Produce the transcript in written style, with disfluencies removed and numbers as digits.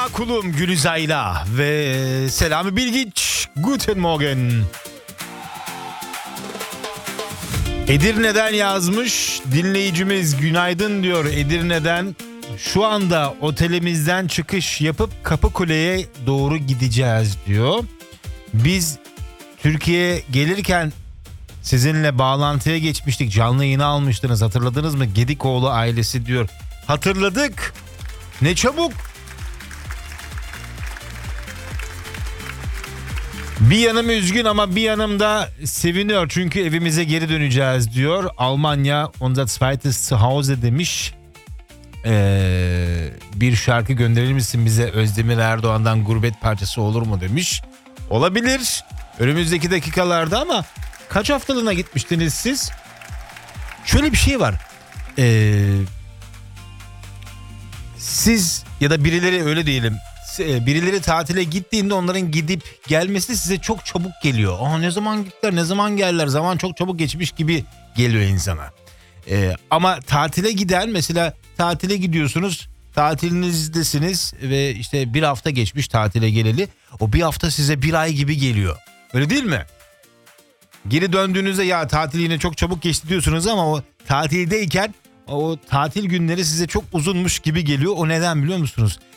kulum Gülizay'la ve Selami Bilgiç. Guten Morgen. Edirne'den yazmış dinleyicimiz, günaydın diyor Edirne'den. Şu anda otelimizden çıkış yapıp Kapıkule'ye doğru gideceğiz diyor. Biz Türkiye'ye gelirken sizinle bağlantıya geçmiştik. Canlı yayını almıştınız, hatırladınız mı? Gedikoğlu ailesi diyor. Hatırladık. Ne çabuk. Bir yanım üzgün ama bir yanım da seviniyor. Çünkü evimize geri döneceğiz diyor. Almanya unser zweites Zuhause demiş. Bir şarkı gönderir misin bize, Özdemir Erdoğan'dan Gurbet Parçası olur mu demiş. Olabilir. Önümüzdeki dakikalarda ama kaç haftalığına gitmiştiniz siz? Şöyle bir şey var. Siz ya da birileri, öyle diyelim. Birileri tatile gittiğinde onların gidip gelmesi size çok çabuk geliyor. Ne zaman gittiler, ne zaman geldiler, zaman çok çabuk geçmiş gibi geliyor insana. Ama tatile giden, mesela tatile gidiyorsunuz, tatilinizdesiniz ve işte bir hafta geçmiş tatile geleli. O bir hafta size bir ay gibi geliyor. Öyle değil mi? Geri döndüğünüzde ya tatil yine çok çabuk geçti diyorsunuz ama o tatildeyken o tatil günleri size çok uzunmuş gibi geliyor. O neden biliyor musunuz?